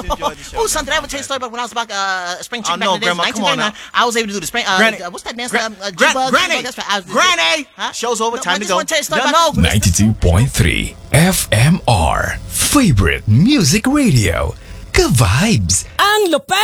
enjoyed the show. Oh, son, did I ever tell you a story about when I was back spring chicken no, back in the days? Grandma, come on 1999. I was able to do the spring. Granny, what's that dance? Granny, That's right. Granny. Huh? Show's over. No, Time I to just go. want to tell you a story No, about- 92.3 FMR Favorite Music Radio. Ka-vibes! Ang lupet!